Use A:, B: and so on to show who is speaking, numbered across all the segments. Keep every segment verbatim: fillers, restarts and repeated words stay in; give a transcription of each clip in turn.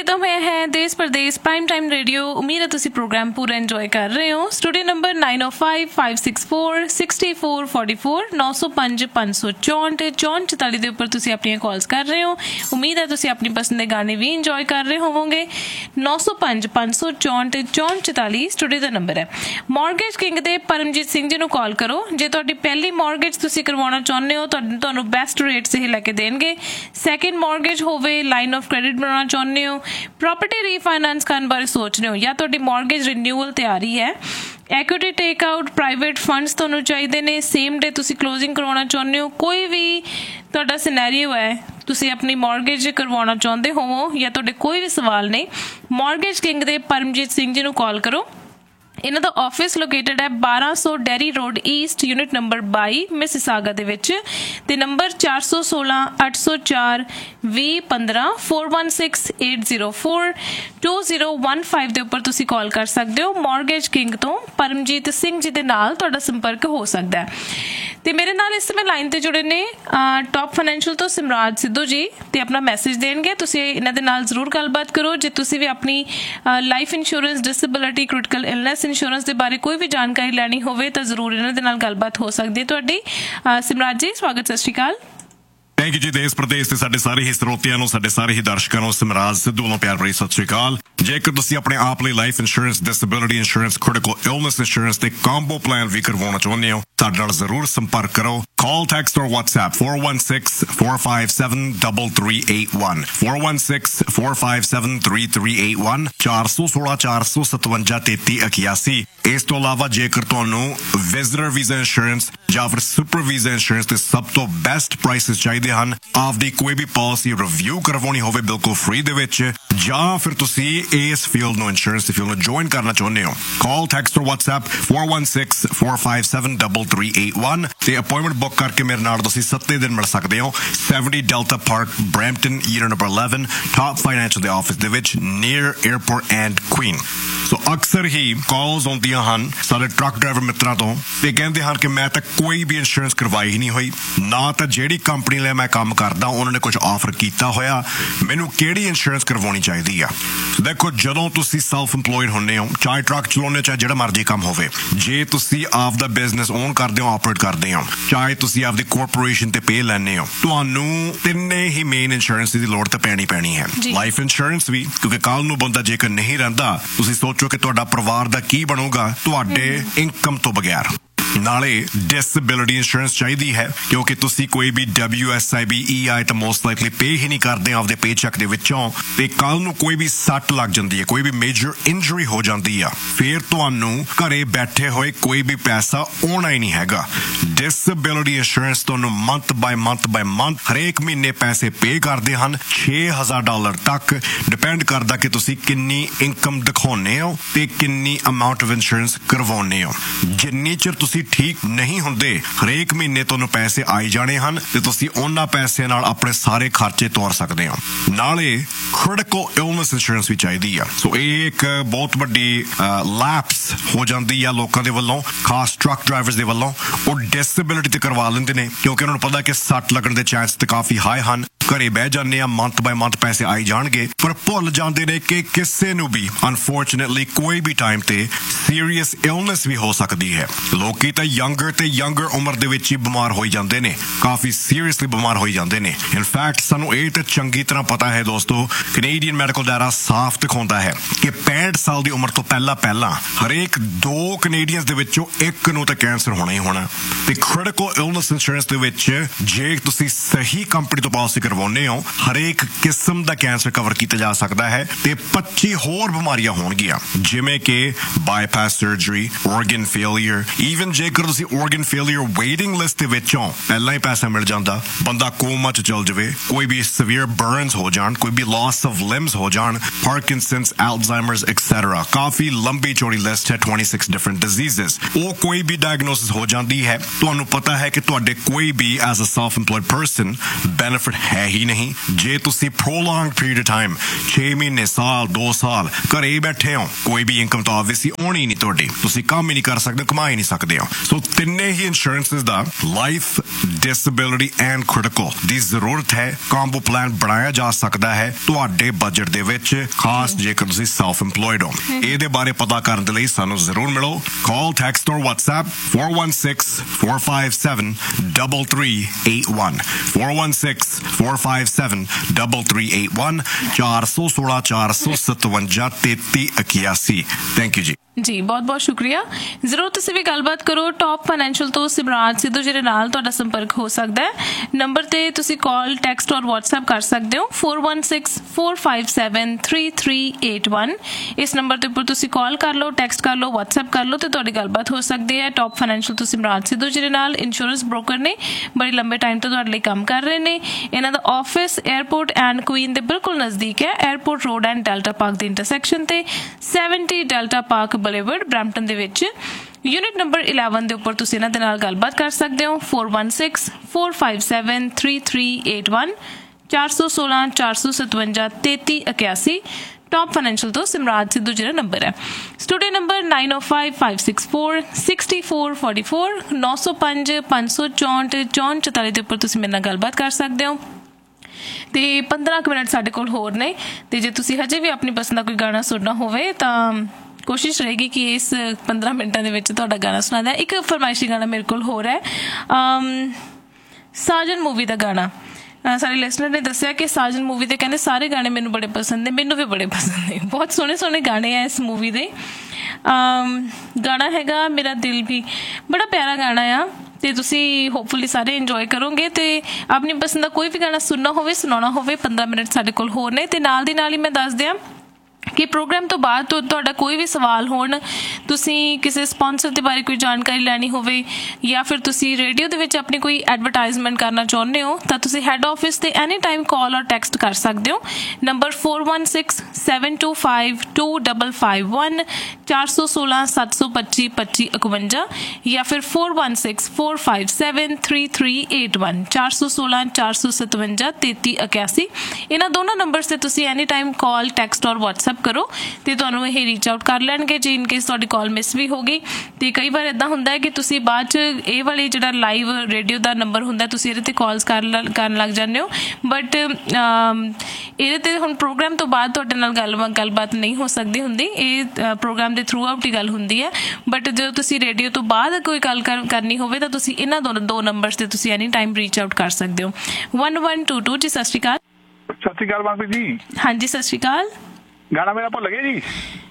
A: ਕੀਤਾ ਹੋਇਆ ਹੈ ਦੇਸ਼ ਪ੍ਰਦੇਸ਼ ਪ੍ਰਾਈਮ ਟਾਈਮ ਰੇਡੀਓ। ਉਮੀਦ ਹੈ ਤੁਸੀਂ ਪ੍ਰੋਗਰਾਮ ਪੂਰਾ ਇੰਜੋਏ ਕਰ ਰਹੇ ਹੋ। ਸਟੂਡੀਓ ਨੰਬਰ ਨਾइन ओ five five six four sixty four forty four नौ सौ पाँच पाँच सौ चौंठ चौंठ चौताली ਦੇ ਉੱਪਰ ਤੁਸੀਂ ਆਪਣੀਆਂ ਕਾਲਸ ਕਰ ਰਹੇ ਹੋ। ਉਮੀਦ ਹੈ ਤੁਸੀਂ ਆਪਣੀ ਪਸੰਦ ਦੇ ਗਾਣੇ ਵੀ ਇੰਜੋਏ ਕਰ ਰਹੇ ਹੋਵੋਗੇ। नौ सौ पाँच पाँच सौ चौंठ चौंठ चौताली ਸਟੂਡੀਓ ਦਾ ਨੰਬਰ ਹੈ। ਮੌਰਗੇਜ ਕਿੰਗ ਦੇ ਪਰਮਜੀਤ ਸਿੰਘ ਜੀ ਨੂੰ ਕਾਲ ਕਰੋ। ਜੇ ਤੁਹਾਡੀ ਪਹਿਲੀ ਮੌਰਗੇਜ ਤੁਸੀਂ ਕਰਵਾਉਣਾ ਚਾਹੁੰਦੇ ਹੋ ਤੁਹਾਨੂੰ ਤੁਹਾਨੂੰ ਬੈਸਟ ਰੇਟਸ ਇਹ ਲੈ ਕੇ ਦੇਣਗੇ। ਸੈਕਿੰਡ ਮੌਰਗੇਜ ਹੋਵੇ, ਲਾਈਨ ਆਫ ਕ੍ਰੈਡਿਟ ਬਣਾਉਣਾ ਚਾਹੁੰਦੇ ਹੋ, ਪ੍ਰੋਪਰਟੀ ਰੀਫਾਈਨਾਂਸ ਕਰਨ ਬਾਰੇ ਸੋਚ ਰਹੇ ਹੋ, ਜਾਂ ਤੁਹਾਡੀ ਮੌਰਗੇਜ ਰਿਨਿਊਅਲ ਤਿਆਰੀ ਹੈ, equity take out, private funds ਤੁਹਾਨੂੰ ਚਾਹੀਦੇ ਨੇ, ਸੇਮ ਡੇ ਤੁਸੀਂ ਕਲੋਜ਼ਿੰਗ ਕਰਵਾਉਣਾ ਚਾਹੁੰਦੇ ਹੋ, ਕੋਈ ਵੀ ਤੁਹਾਡਾ ਸਿਨੈਰੀਓ ਹੈ, ਤੁਸੀਂ ਆਪਣੀ ਮੌਰਗੇਜ ਕਰਵਾਉਣਾ ਚਾਹੁੰਦੇ ਹੋਵੋ ਜਾਂ ਤੁਹਾਡੇ ਕੋਈ ਵੀ ਸਵਾਲ ਨੇ, ਮੌਰਗੇਜ ਕਿੰਗ ਦੇ ਪਰਮਜੀਤ ਸਿੰਘ ਜੀ ਨੂੰ ਕਾਲ ਕਰੋ। ਇਹਨਾਂ ਦਾ ਆਫਿਸ ਲੋਕੇਟਡ ਹੈ ਬਾਰਾਂ ਸੌ dairy road East, unit number ਬਾਈ, ਮਿਸਿਸਾਗਾ ਦੇ ਵਿੱਚ। ਤੇ ਨੰਬਰ ਚਾਰ ਸੌ ਸੋਲਾਂ ਅੱਠ ਸੌ ਚਾਰ ਵੀਹ ਪੰਦਰਾਂ four one six eight zero four two zero one five ਦੇ ਉੱਪਰ ਤੁਸੀਂ ਕਾਲ ਕਰ ਸਕਦੇ ਹੋ। ਮੌਰਗੇਜ ਕਿੰਗ ਤੋਂ ਪਰਮਜੀਤ ਸਿੰਘ ਜੀ ਦੇ ਨਾਲ ਤੁਹਾਡਾ ਸੰਪਰਕ ਹੋ ਸਕਦਾ ਹੈ। ਤੇ ਮੇਰੇ ਨਾਲ ਇਸ ਸਮੇਂ ਲਾਈਨ ਤੇ ਜੁੜੇ ਨੇ ਟੌਪ ਫਾਈਨੈਂਸ਼ੀਅਲ ਤੋਂ ਸਿਮਰਾਜ ਸਿੱਧੂ ਜੀ, ਤੇ ਆਪਣਾ ਮੈਸੇਜ ਦੇਣਗੇ। ਤੁਸੀਂ ਇਹਨਾਂ ਦੇ ਨਾਲ ਜ਼ਰੂਰ ਗੱਲਬਾਤ ਕਰੋ। ਜੇ ਤੁਸੀਂ ਵੀ ਆਪਣੀ life insurance, disability, critical illness insurance ਦੇ ਬਾਰੇ ਕੋਈ ਵੀ ਜਾਣਕਾਰੀ ਲੈਣੀ ਹੋਵੇ ਤਾਂ ਜ਼ਰੂਰ ਇਹਨਾਂ ਦੇ ਨਾਲ ਗੱਲਬਾਤ ਹੋ ਸਕਦੀ ਹੈ ਤੁਹਾਡੀ। ਸਿਮਰਾਜ ਜੀ, ਸਵਾਗਤ, ਸਤਿ ਸ਼੍ਰੀ ਅਕਾਲ।
B: ਥੈਂਕ ਯੂ ਜੀ। ਦੇਸ਼ ਪ੍ਰਦੇਸ਼ ਤੇ ਸਾਡੇ ਸਾਰੇ ਹੀ ਸਰੋਤਿਆਂ ਨੂੰ, ਸਾਡੇ ਸਾਰੇ ਹੀ ਦਰਸ਼ਕਾਂ ਨੂੰ ਸਿਮਰਾਜ ਸਿੱਧੂ ਵੱਲੋਂ ਪਿਆਰ ਭਰੀ ਸਤਿ ਸ਼੍ਰੀ ਅਕਾਲ। ਜੇਕਰ ਤੁਸੀਂ ਆਪਣੇ ਆਪ ਲਈ life insurance, disability insurance, critical illness insurance ਤੇ ਕੰਬੋ ਪਲਾਨ ਵੀ ਕਰਵਾਉਣਾ ਚਾਹੁੰਦੇ ਹੋ, ਸਾਡੇ ਨਾਲ ਜ਼ਰੂਰ ਸੰਪਰਕ ਕਰੋ। ਕਾਲ, ਟੈਕਸਟ ਔਰ WhatsApp four one six four five seven three three eight one four one six four five seven three three eight one ਚਾਰ ਸੌ ਸੋਲਾਂ ਚਾਰ ਸੌ ਸਤਵੰਜਾ ਤੇਤੀ ਇਕਿਆਸੀ। ਇਸ ਤੋਂ ਇਲਾਵਾ ਜੇਕਰ ਤੁਹਾਨੂੰ ਵਿਜ਼ਟਰ ਵੀਜ਼ਾ ਇੰਸ਼ੋਰੈਂਸ ਜਾਂ ਫਿਰ ਸੁਪਰ ਵੀਜ਼ਾ ਇੰਸ਼ੋਰੈਂਸ ਤੇ ਸਭ ਤੋਂ ਬੈਸਟ ਪ੍ਰਾਈਸਿਸ ਚਾਹੀਦੇ ਹਨ, ਆਪਦੀ ਕੋਈ ਵੀ ਪਾਲਿਸੀ ਰਿਵਿਊ ਕਰਵਾਉਣੀ ਹੋਵੇ ਬਿਲਕੁਲ ਫ੍ਰੀ ਦੇ ਵਿੱਚ, ਜਾਂ ਫਿਰ ਤੁਸੀਂ ਇਸ ਫੀਲਡ ਨੂੰ, ਇੰਸ਼ੋਰੈਂਸ ਦੀ ਫੀਲਡ ਨੂੰ ਜੁਆਇਨ ਕਰਨਾ ਚਾਹੁੰਦੇ ਹੋ, ਕਾਲ, ਟੈਕਸਟ ਔਰ WhatsApp four one six four five seven three three eight one ਤੇ ਅਪਾਇੰਟਮੈਂਟ ਬੁੱਕ ਕਰਕੇ ਮੇਰੇ ਨਾਲ ਤੁਸੀਂ ਸੱਤੇ ਦਿਨ ਮਿਲ ਸਕਦੇ ਹੋ। seventy Delta Park, Brampton, unit number eleven, top financial ਦੇ ਆਫਿਸ ਦੇ ਵਿੱਚ, ਨੀਅਰ 에ਅਰਪੋਰਟ ਐਂਡ ਕੁਈਨ। ਸੋ ਅਕਸਰ ਹੀ ਕਾਲਸ ਆਉਂਦੀਆਂ ਹਨ ਸਾਡੇ ਟਰੱਕ ਡਰਾਈਵਰ ਮਿੱਤਰਾਂ ਤੋਂ, ਤੇ ਕਹਿੰਦੇ ਹਨ ਕਿ ਮੈਂ ਤਾਂ ਕੋਈ ਵੀ ਇੰਸ਼ੋਰੈਂਸ ਕਰਵਾਈ ਹੀ ਨਹੀਂ ਹੋਈ, ਨਾ ਤਾਂ ਜਿਹੜੀ ਕੰਪਨੀ ਲਈ ਮੈਂ ਕੰਮ ਕਰਦਾ ਉਹਨਾਂ ਨੇ ਕੁਝ ਆਫਰ ਕੀਤਾ ਹੋਇਆ, ਮੈਨੂੰ ਕਿਹੜੀ ਇੰਸ਼ੋਰੈਂਸ ਕਰਵਾਉਣੀ ਚਾਹੀਦੀ ਆ। ਦੇਖੋ, ਜਦੋਂ ਤੁਸੀਂ ਸੈਲਫ ਇੰਪਲੋਇਡ ਹੁੰਦੇ ਹੋ, ਚਾਹੇ ਟਰੱਕ ਚਲਾਉਂਦੇ ਹੋ, ਚਾਹੇ ਜਿਹੜਾ ਮਰਜ਼ੀ ਕੰਮ ਹੋਵੇ, ਜੇ ਤੁਸੀਂ ਆਪਦਾ ਬਿਜ਼ਨਸ ਓਨ ਕਰਦੇ ਹੋ, ਆਪਰੇਟ ਕਰਦੇ ਹੋ, ਚਾਹੇ ਤੁਸੀਂ ਆਪਦੀ ਕਾਰਪੋਰੇਸ਼ਨ ਤੇ ਪੇ ਲੈਂਦੇ ਹੋ, ਤੁਹਾਨੂੰ ਤਿੰਨੇ ਹੀ ਮੇਨ ਇੰਸ਼ੋਰੈਂਸ ਦੀ ਲੋੜ ਤਾਂ ਪੈਣੀ ਪੈਣੀ ਹੈ। ਲਾਈਫ ਇੰਸ਼ੋਰੈਂਸ ਵੀ, ਕਿਉਂਕਿ ਕੱਲ ਨੂੰ ਬੰਦਾ ਜੇਕਰ ਨਹੀਂ ਰਹਿੰਦਾ, ਤੁਸੀਂ ਸੋਚੋ ਕਿ ਤੁਹਾਡਾ ਪਰਿਵਾਰ ਦਾ ਕੀ ਬਣੂਗਾ ਤੁਹਾਡੇ ਇਨਕਮ ਤੋਂ ਬਗੈਰ। ਨਾਲੇ ਡਿਸੇਬਿਲਿਟੀ ਇੰਸ਼ੋਰੈਂਸ ਚਾਹੀਦੀ ਹੈ, ਕਿਉਂਕਿ ਤੁਸੀਂ ਕੋਈ ਵੀ W S I B E ਆਈ ਤਾਂ ਮੋਸਟ ਲਾਈਕਲੀ ਪੇ ਹੀ ਨਹੀਂ ਕਰਦੇ ਆਪਦੇ ਪੇ ਚੈੱਕ ਦੇ ਵਿੱਚੋਂ, ਤੇ ਕੱਲ ਨੂੰ ਕੋਈ ਵੀ ਸੱਟ ਲੱਗ ਜਾਂਦੀ ਹੈ, ਕੋਈ ਵੀ ਮੇਜਰ ਇੰਜਰੀ ਹੋ ਜਾਂਦੀ ਆ, ਫਿਰ ਤੁਹਾਨੂੰ ਘਰੇ ਬੈਠੇ ਹੋਏ ਕੋਈ ਵੀ ਪੈਸਾ ਆਉਣਾ ਹੀ ਨਹੀਂ ਹੈਗਾ। ਡਿਸੇਬਿਲਿਟੀ ਇੰਸ਼ੋਰੈਂਸ ਤੁਹਾਨੂੰ month by month by month ਹਰੇਕ ਮਹੀਨੇ ਪੈਸੇ ਪੇ ਕਰਦੇ ਹਨ, ਛੇ ਹਜ਼ਾਰ ਡਾਲਰ ਤੱਕ, ਡਿਪੈਂਡ ਕਰਦਾ ਕਿ ਤੁਸੀਂ ਕਿੰਨੀ ਇਨਕਮ ਦਿਖਾਉਂਦੇ ਹੋ ਤੇ ਕਿੰਨੀ ਅਮਾਊਂਟ ਆਫ ਇੰਸ਼ੋਰੈਂਸ ਕਰਵਾਉਂਦੇ ਹੋ। ਜਿੰਨੀ ਚਿਰ ਤੁਸੀਂ ਠੀਕ ਨਹੀਂ ਹੁੰਦੇ, ਹਰੇਕ ਮਹੀਨੇ ਤੁਹਾਨੂੰ ਪੈਸੇ ਆਈ ਜਾਣੇ ਹਨ ਤੇ ਤੁਸੀਂ ਉਹਨਾਂ ਪੈਸੇ ਨਾਲ ਆਪਣੇ ਸਾਰੇ ਖਰਚੇ ਤੋਰ ਸਕਦੇ ਹੋ। ਨਾਲੇ ਕ੍ਰਿਟੀਕਲ ਇਲਨੈਸ ਇੰਸ਼ੋਰੈਂਸ ਵੀ ਚਾਹੀਦੀ ਆ। ਸੋ ਇਹ ਇੱਕ ਬਹੁਤ ਵੱਡੀ ਲੈਪਸ ਹੋ ਜਾਂਦੀ ਆ ਲੋਕਾਂ ਦੇ ਵੱਲੋਂ, ਖਾਸ ਟਰੱਕ ਡਰਾਈਵਰਸ ਦੇ ਵੱਲੋਂ। ਉਹ ਡਿਸੇਬਿਲਿਟੀ ਤੇ ਕਰਵਾ ਲੈਂਦੇ ਨੇ ਕਿਉਂਕਿ ਉਹਨਾਂ ਨੂੰ ਪਤਾ ਕਿ ਸੱਟ ਲੱਗਣ ਦੇ ਚਾਂਸ ਤੇ ਕਾਫੀ ਹਾਈ ਹਨ। ਘਰੇ ਬਹਿ ਜਾਂਦੇ ਆ, ਮੰਥ ਬਾਏ ਮੰਥ ਪੈਸੇ ਆਈ ਜਾਣਗੇ, ਪਰ ਭੁੱਲ ਜਾਂਦੇ ਨੇ ਕਿ ਕਿਸੇ ਨੂੰ ਵੀ ਅਨਫੋਰਚੂਨੇਟਲੀ ਕੋਈ ਵੀ ਟਾਈਮ ਤੇ ਸੀਰੀਅਸ ਇਲਨੈਸ ਵੀ ਹੋ ਸਕਦੀ ਹੈ। ਲੋਕੀ ਤਾਂ ਯੰਗਰ ਤੇ ਯੰਗਰ ਉਮਰ ਦੇ ਵਿੱਚ ਹੀ ਬਿਮਾਰ ਹੋਈ ਜਾਂਦੇ ਨੇ, ਕਾਫੀ ਸੀਰੀਅਸਲੀ ਬਿਮਾਰ ਹੋਈ ਜਾਂਦੇ ਨੇ। ਇਨਫੈਕਟ ਸਾਨੂੰ ਇਹ ਤਾਂ ਚੰਗੀ ਤਰ੍ਹਾਂ ਪਤਾ ਹੈ ਦੋਸਤੋ, ਕੈਨੇਡੀਅਨ ਮੈਡੀਕਲ ਡਾਟਾ ਸਾਫ਼ ਦਿਖਾਉਂਦਾ ਹੈ ਕਿ ਪੈਂਹਠ ਸਾਲ ਦੀ ਉਮਰ ਤੋਂ ਪਹਿਲਾਂ ਪਹਿਲਾਂ ਹਰੇਕ ਦੋ ਕੈਨੇਡੀਅਨਸ ਦੇ ਵਿੱਚੋਂ ਇੱਕ ਨੂੰ ਤਾਂ ਕੈਂਸਰ ਹੋਣਾ ਹੀ ਹੋਣਾ। ਤੇ ਕ੍ਰਿਟੀਕਲ ਇਲਨੈਸ ਇੰਸ਼ੋਰੈਂਸ ਦੇ ਵਿੱਚ ਜੇ ਤੁਸੀਂ ਸਹੀ ਕੰਪਨੀ ਤੋਂ ਪਾਲਿਸੀ ਕਰਵਾਉਂਦੇ ਹੋ, ਹਰੇਕ ਕਿਸਮ ਦਾ ਕੈਂਸਰ ਕਵਰ ਕੀਤਾ ਜਾ ਸਕਦਾ ਹੈ ਤੇ ਪੱਚੀ ਹੋਰ ਬਿਮਾਰੀਆਂ ਹੋਣਗੀਆਂ, ਜਿਵੇਂ ਕਿ bypass surgery, organ failure, even ਜੇਕਰ ਤੁਸੀਂ organ failure ਵੇਟਿੰਗ ਲਿਸਟ ਦੇ ਵਿੱਚੋਂ ਪਹਿਲਾਂ ਹੀ ਪੈਸਾ ਮਿਲ ਜਾਂਦਾ, ਬੰਦਾ ਕੋਮਾ ਚ ਚਲ ਜਾਵੇ, ਕੋਈ ਵੀ severe burns ਹੋ ਜਾਣ, ਕੋਈ ਵੀ loss of limbs ਹੋ ਜਾਣ, Parkinson's, Alzheimer's, et cetera, ਕਾਫੀ ਲੰਬੀ ਚੌੜੀ ਲਿਸਟ ਹੈ, twenty-six different diseases, ਉਹ ਕੋਈ ਵੀ diagnosis ਹੋ ਜਾਂਦੀ ਹੈ, ਤੁਹਾਨੂੰ ਪਤਾ ਹੈ ਕਿ ਤੁਹਾਡੇ ਕੋਈ ਵੀ as a self-employed person benefit ਹੈ ही नहीं जे तुसी prolonged period of time छे महीने साल दो साल घरे ही बैठे हो कोई भी इनकम तो ऑब्वियसली होनी नहीं तुहाडी तुसी काम ही नहीं कर सकदे कमा ही नहीं सकदे हो सो तिन्ने ही इंश्योरेंसेस दा लाइफ डिसेबिलिटी एंड क्रिटिकल दी जरूरत है कॉम्बो प्लान बनाया जा सकदा है तुहाडे बजट दे विच खास जेकर तुसी सेल्फ एम्प्लॉयड हो ਇਹਦੇ ਬਾਰੇ ਪਤਾ ਕਰਨ ਦੇ ਲਈ ਸਾਨੂੰ ਜ਼ਰੂਰ ਮਿਲੋ ਕਾਲ ਟੈਕਸਟ ਔਰ WhatsApp four one six four five seven three three eight one four one six four five seven three three eight one ਚਾਰ ਸੌ ਸੋਲਾਂ ਚਾਰ ਸੌ ਸਤਵੰਜਾ ਤੇਤੀ ਇਕਿਆਸੀ ਥੈਂਕ ਯੂ ਜੀ
A: ਜੀ ਬਹੁਤ ਬਹੁਤ ਸ਼ੁਕਰੀਆ ਜ਼ਰੂਰ ਤੁਸੀਂ ਵੀ ਗੱਲਬਾਤ ਕਰੋ ਟੌਪ ਫਾਈਨੈਂਸ਼ੀਅਲ ਤੋਂ ਸਿਮਰਾਜ ਸਿੱਧੂ ਜੀ ਦੇ ਨਾਲ ਤੁਹਾਡਾ ਸੰਪਰਕ ਹੋ ਸਕਦਾ ਹੈ ਨੰਬਰ ਤੇ ਤੁਸੀਂ ਕਾਲ ਟੈਕਸਟ ਔਰ WhatsApp ਕਰ ਸਕਦੇ ਹੋ four one six four five seven three three eight one ਇਸ ਨੰਬਰ ਤੇ ਉੱਪਰ ਤੁਸੀਂ ਕਾਲ ਕਰ ਲਓ ਟੈਕਸਟ ਕਰ ਲਓ WhatsApp ਕਰ ਲਓ ਤੇ ਤੁਹਾਡੀ ਗੱਲਬਾਤ ਹੋ ਸਕਦੀ ਹੈ ਟੌਪ ਫਾਈਨੈਂਸ਼ੀਅਲ ਤੋਂ ਸਿਮਰਾਜ ਸਿੱਧੂ ਜੀ ਦੇ ਨਾਲ ਇੰਸ਼ੋਰੈਂਸ ਬ੍ਰੋਕਰ ਨੇ ਬੜੇ ਲੰਬੇ ਟਾਈਮ ਤੋਂ ਤੁਹਾਡੇ ਲਈ ਕੰਮ ਕਰ ਰਹੇ ਨੇ ਇਹਨਾਂ ਦਾ ਆਫਿਸ 에ਅਰਪੋਰਟ ਐਂਡ ਕੁਈਨ ਦੇ ਬਿਲਕੁਲ ਨਜ਼ਦੀਕ ਹੈ airport road and delta park ਦੇ ਇੰਟਰਸੈਕਸ਼ਨ ਤੇ seventy ਡੈਲਟਾ ਪਾਰਕ ਬਲੇਵਰਡ ਬਰੈਂਪਟਨ ਦੇ ਵਿੱਚ ਯੂਨਿਟ ਨੰਬਰ eleven ਦੇ ਉੱਪਰ ਤੁਸੀਂ ਇਹਨਾਂ ਦੇ ਨਾਲ ਗੱਲਬਾਤ ਕਰ ਸਕਦੇ ਹੋ four one six four five seven three three eight one ਚਾਰ ਸੌ ਸੋਲਾਂ ਚਾਰ ਸੌ ਸਤਵੰਜਾ ਤੇਤੀ ਇਕਿਆਸੀ ਟੌਪ ਫਾਈਨੈਂਸ਼ੀਅਲ ਤੋਂ ਸਿਮਰਾਜ ਸਿੱਧੂ ਜੀ ਦਾ ਨੰਬਰ ਹੈ studio number nine oh five five six four six four four four nine oh five five six four chaunt ਚੁਤਾਲੀ ਦੇ ਉੱਪਰ ਤੁਸੀਂ ਮੇਰੇ ਨਾਲ ਗੱਲਬਾਤ ਕਰ ਸਕਦੇ ਹੋ ਤੇ ਪੰਦਰਾਂ ਕੁ ਮਿੰਟ ਸਾਡੇ ਕੋਲ ਹੋਰ ਨੇ ਤੇ ਜੇ ਤੁਸੀਂ ਹਜੇ ਵੀ ਆਪਣੀ ਪਸੰਦ ਦਾ ਕੋਈ ਗਾਣਾ ਸੁਣਨਾ ਹੋਵੇ ਤਾਂ ਕੋਸ਼ਿਸ਼ ਰਹੇਗੀ ਕਿ ਇਸ ਪੰਦਰਾਂ ਮਿੰਟਾਂ ਦੇ ਵਿੱਚ ਤੁਹਾਡਾ ਗਾਣਾ ਸੁਣਾ ਦਿਆਂ ਇੱਕ ਫਰਮਾਇਸ਼ੀ ਗਾਣਾ ਮੇਰੇ ਕੋਲ ਹੋਰ ਹੈ ਸਾਜਨ ਮੂਵੀ ਦਾ ਗਾਣਾ ਸਾਰੇ ਲਿਸਨਰ ਨੇ ਦੱਸਿਆ ਕਿ ਸਾਜਨ ਮੂਵੀ ਦੇ ਕਹਿੰਦੇ ਸਾਰੇ ਗਾਣੇ ਮੈਨੂੰ ਬੜੇ ਪਸੰਦ ਨੇ ਮੈਨੂੰ ਵੀ ਬੜੇ ਪਸੰਦ ਨੇ ਬਹੁਤ ਸੋਹਣੇ ਸੋਹਣੇ ਗਾਣੇ ਆ ਇਸ ਮੂਵੀ ਦੇ ਗਾਣਾ ਹੈਗਾ ਮੇਰਾ ਦਿਲ ਵੀ ਬੜਾ ਪਿਆਰਾ ਗਾਣਾ ਆ ਤੇ ਤੁਸੀਂ ਹੋਪਫੁਲੀ ਸਾਰੇ ਇੰਜੋਏ ਕਰੋਗੇ ਤੇ ਆਪਣੀ ਪਸੰਦ ਦਾ ਕੋਈ ਵੀ ਗਾਣਾ ਸੁਣਨਾ ਹੋਵੇ ਸੁਣਾਉਣਾ ਹੋਵੇ ਪੰਦਰਾਂ ਮਿੰਟ ਸਾਡੇ ਕੋਲ ਹੋਰ ਨੇ ਤੇ ਨਾਲ ਦੀ ਨਾਲ ਹੀ ਮੈਂ ਦੱਸ ਦਿਆਂ ਕਿ ਪ੍ਰੋਗਰਾਮ ਤੋਂ ਬਾਅਦ ਤੋਂ ਤੁਹਾਡਾ ਕੋਈ ਵੀ ਸਵਾਲ ਹੋਣ ਤੁਸੀਂ ਕਿਸੇ ਸਪਾਂਸਰ ਦੇ ਬਾਰੇ ਕੋਈ ਜਾਣਕਾਰੀ ਲੈਣੀ ਹੋਵੇ ਜਾਂ ਫਿਰ ਤੁਸੀਂ ਰੇਡੀਓ ਦੇ ਵਿੱਚ ਆਪਣੀ ਕੋਈ ਐਡਵਰਟਾਈਜ਼ਮੈਂਟ ਕਰਨਾ ਚਾਹੁੰਦੇ ਹੋ ਤਾਂ ਤੁਸੀਂ ਹੈੱਡ ਆਫਿਸ ਤੇ ਐਨੀ ਟਾਈਮ ਕਾਲ ਔਰ ਟੈਕਸਟ ਕਰ ਸਕਦੇ ਹੋ number four one six seven two five two five five one ਚਾਰ ਸੌ ਸੋਲਾਂ ਸੱਤ ਸੌ ਪੱਚੀ ਪੱਚੀ ਇਕਵੰਜਾ ਜਾਂ ਫਿਰ four one six four five seven three three eight one ਚਾਰ ਸੌ ਸੋਲਾਂ ਚਾਰ ਸੌ ਸਤਵੰਜਾ ਤੇਤੀ ਇਕਿਆਸੀ ਇਹਨਾਂ ਦੋਨਾਂ ਨੰਬਰਸ ਤੇ ਤੁਸੀਂ ਐਨੀ ਟਾਈਮ ਕਾਲ ਟੈਕਸਟ ਔਰ WhatsApp ਕਰੋ ਤੇ ਤੁਹਾਨੂੰ ਇਹ ਰੀਚ ਆਊਟ ਕਰ ਲੈਣਗੇ ਜੇ ਇਨ ਕੇਸ ਤੁਹਾਡੀ ਕਾਲ ਮਿਸ ਵੀ ਹੋ ਗਈ ਤੇ ਕਈ ਵਾਰ ਇੱਦਾਂ ਹੁੰਦਾ ਹੈ ਕਿ ਤੁਸੀਂ ਬਾਅਦ 'ਚ ਇਹ ਵਾਲੀ ਜਿਹੜਾ ਲਾਈਵ ਰੇਡੀਓ ਦਾ ਨੰਬਰ ਹੁੰਦਾ ਤੁਸੀਂ ਇਹਦੇ 'ਤੇ ਕਾਲਸ ਕਰ ਕਰਨ ਲੱਗ ਜਾਂਦੇ ਹੋ ਬਟ ਇਹਦੇ 'ਤੇ ਹੁਣ ਪ੍ਰੋਗਰਾਮ ਤੋਂ ਬਾਅਦ ਤੁਹਾਡੇ ਨਾਲ ਗੱਲ ਗੱਲਬਾਤ ਨਹੀਂ ਹੋ ਸਕਦੀ ਹੁੰਦੀ ਇਹ ਪ੍ਰੋਗਰਾਮ ਦੇ ਥਰੂ ਆਊਟ ਹੀ ਗੱਲ ਹੁੰਦੀ ਹੈ ਬਟ ਜਦੋਂ ਤੁਸੀਂ ਰੇਡੀਓ ਤੋਂ ਬਾਅਦ ਕੋਈ ਗੱਲ ਕਰਨੀ ਹੋਵੇ ਤਾਂ ਤੁਸੀਂ ਇਹਨਾਂ ਦੋ ਦੋ ਨੰਬਰਸ 'ਤੇ ਤੁਸੀਂ ਐਨੀ ਟਾਈਮ ਰੀਚ ਆਊਟ ਕਰ ਸਕਦੇ ਹੋ one one two two ਜੀ ਸਤਿ ਸ਼੍ਰੀ ਅਕਾਲ
C: ਸਤਿ ਸ਼੍ਰੀ ਅਕਾਲ ਮਾਨਪ੍ਰੀਤ ਜੀ
A: ਹਾਂਜੀ ਸਤਿ ਸ਼੍ਰੀ ਅਕਾਲ ਗਾਣਾ ਮੇਰਾ ਭੁੱਲ ਗਏ ਜੀ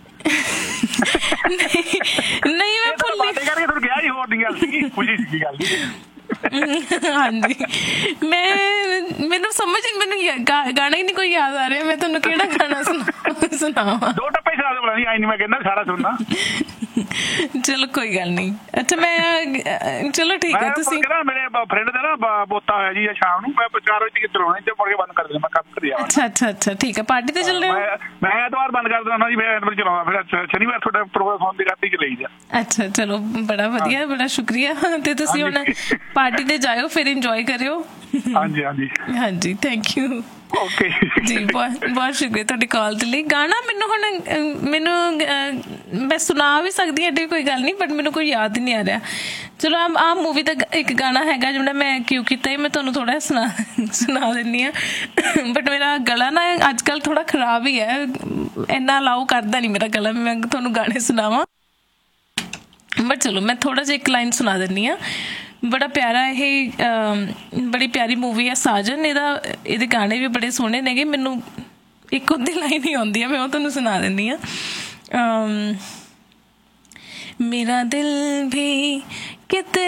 A: ਨਹੀਂ ਮੈਂ ਭੁੱਲੀ ਕਰਕੇ ਤੁਹਾਨੂੰ ਗਿਆ ਹੀ ਹੋਰ ਦੀ ਗੱਲ ਸੀ ਖੁਸ਼ੀ ਸੀ ਗੱਲ ਹਾਂਜੀ ਮੈਂ ਮੈਨੂੰ ਸਮਝ ਮੈਨੂੰ ਗਾਣਾ ਹੀ ਨਹੀਂ ਕੋਈ ਯਾਦ ਆ ਰਿਹਾ ਮੈਂ ਤੁਹਾਨੂੰ ਕਿਹੜਾ ਗਾਣਾ ਸੁਣਾ ਸੁਣਾਵਾਂ ਦੋ ਟੱਪੇ ਸੁਣਾ ਦੇ ਆਈ ਨਹੀਂ ਮੈਂ ਕਹਿੰਦਾ ਸਾਰਾ ਸੁਣਨਾ ਚਲੋ ਕੋਈ ਗੱਲ ਨਹੀਂ ਅੱਛਾ ਮੈਂ ਚਲੋ ਠੀਕ ਹੈ ਤੁਸੀਂ ਮੇਰੇ ਫਰੈਂਡ ਦਾ ਨਾ ਪੋਤਾ ਹੋਇਆ ਜੀ ਸ਼ਾਮ ਨੂੰ ਮੈਂ ਚਾਰ ਵਜੇ ਟਿਕਟ ਚਲਾਉਣੀ ਤੇ ਮੁੜ ਕੇ ਬੰਦ ਕਰ ਦੇਣਾ ਮੈਂ ਕੰਮ ਕਰਿਆ ਅੱਛਾ ਅੱਛਾ ਅੱਛਾ ਠੀਕ ਹੈ ਪਾਰਟੀ ਤੇ ਚੱਲ ਰਹੇ ਹੋ ਮੈਂ ਐਤਵਾਰ ਬੰਦ ਕਰ ਦਿੰਦਾ ਜੀ ਮੈਂ ਐਤਵਾਰ ਚਲਾਉਂਦਾ ਫਿਰ ਸ਼ਨੀਵਾਰ ਤੁਹਾਡਾ ਪ੍ਰੋਗਰਾਮ ਫੋਨ ਦੀ ਰਾਤੀ ਚ ਲਈ ਜਾ ਅੱਛਾ ਚਲੋ ਬੜਾ ਵਧੀਆ ਬੜਾ ਸ਼ੁਕਰੀਆ ਤੇ ਤੁਸੀਂ ਹੁਣ ਪਾਰਟੀ ਤੇ ਜਾਇਓ ਫਿਰ ਇੰਜੋਏ ਕਰਿਓ ਹਾਂਜੀ ਹਾਂਜੀ ਹਾਂਜੀ ਥੈਂਕ ਯੂ ਓਕੇ ਜੀ ਬਹੁਤ ਬਹੁਤ ਸ਼ੁਕਰੀਆ ਤੁਹਾਡੀ ਕਾਲ ਦੇ ਲਈ ਗਾਣਾ ਮੈਨੂੰ ਹੁਣ ਮੈਨੂੰ ਮੈਂ ਸੁਣਾ ਵੀ ਸਕਦੀ ਹਾਂ ਕੋਈ ਗੱਲ ਨਹੀਂ ਬਟ ਮੈਨੂੰ ਕੋਈ ਯਾਦ ਹੀ ਨਹੀਂ ਆ ਰਿਹਾ ਚਲੋ ਆ ਆਹ ਮੂਵੀ ਦਾ ਇੱਕ ਗਾਣਾ ਹੈਗਾ ਜਿਹੜਾ ਮੈਂ ਕਿਉਂ ਕੀਤਾ ਹੀ ਮੈਂ ਤੁਹਾਨੂੰ ਥੋੜਾ ਸੁਣਾ ਸੁਣਾ ਦਿੰਦੀ ਹਾਂ ਬਟ ਮੇਰਾ ਗਲਾ ਨਾ ਅੱਜ ਕੱਲ੍ਹ ਥੋੜਾ ਖਰਾਬ ਹੀ ਹੈ ਇੰਨਾ ਅਲਾਓ ਕਰਦਾ ਨਹੀਂ ਮੇਰਾ ਗਲਾ ਮੈਂ ਤੁਹਾਨੂੰ ਗਾਣੇ ਸੁਣਾਵਾਂ ਬਟ ਚਲੋ ਮੈਂ ਥੋੜਾ ਜਿਹਾ ਇੱਕ ਲਾਈਨ ਸੁਣਾ ਦਿੰਦੀ ਹਾਂ ਬੜਾ ਪਿਆਰਾ ਇਹ ਬੜੀ ਪਿਆਰੀ ਮੂਵੀ ਹੈ ਸਾਜਨ ਇਹਦਾ ਇਹਦੇ ਗਾਣੇ ਵੀ ਬੜੇ ਸੋਹਣੇ ਨੇਗੇ ਮੈਨੂੰ ਇੱਕ ਉਹਦੀ ਲਾਈਨ ਹੀ ਆਉਂਦੀ ਹੈ ਮੈਂ ਉਹ ਤੁਹਾਨੂੰ ਸੁਣਾ ਦਿੰਦੀ ਹਾਂ ਮੇਰਾ ਦਿਲ ਵੀ ਕਿਤੇ